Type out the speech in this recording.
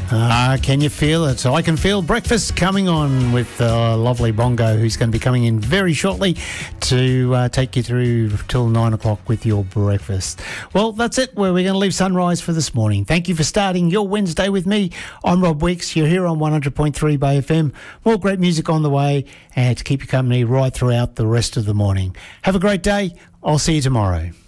Can you feel it? So I can feel breakfast coming on with lovely Bongo, who's going to be coming in very shortly to take you through till 9 o'clock with your breakfast. Well, that's it. Where we're going to leave sunrise for this morning. Thank you for starting your Wednesday with me. I'm Rob Weeks. You're here on 100.3 Bay FM. More great music on the way and to keep you company right throughout the rest of the morning. Have a great day. I'll see you tomorrow.